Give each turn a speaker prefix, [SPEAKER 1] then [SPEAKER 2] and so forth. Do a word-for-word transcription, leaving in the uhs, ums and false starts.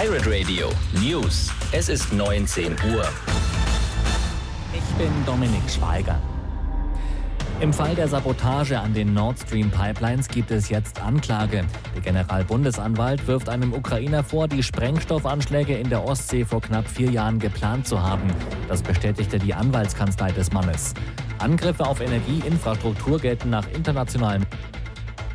[SPEAKER 1] Pirate Radio News. Es ist neunzehn Uhr.
[SPEAKER 2] Ich bin Dominik Schweiger. Im Fall der Sabotage an den Nord Stream Pipelines gibt es jetzt Anklage. Der Generalbundesanwalt wirft einem Ukrainer vor, die Sprengstoffanschläge in der Ostsee vor knapp vier Jahren geplant zu haben. Das bestätigte die Anwaltskanzlei des Mannes. Angriffe auf Energieinfrastruktur gelten nach internationalem